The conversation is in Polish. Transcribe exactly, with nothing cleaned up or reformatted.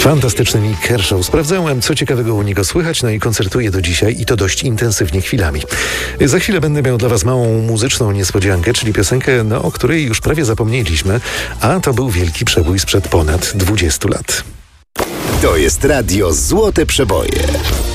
Fantastyczny Nick Kershaw. Sprawdzałem, co ciekawego u niego słychać, no i koncertuje do dzisiaj i to dość intensywnie chwilami. Za chwilę będę miał dla Was małą muzyczną niespodziankę, czyli piosenkę, no, o której już prawie zapomnieliśmy, a to był wielki przebój sprzed ponad dwudziestu lat. To jest radio Złote Przeboje.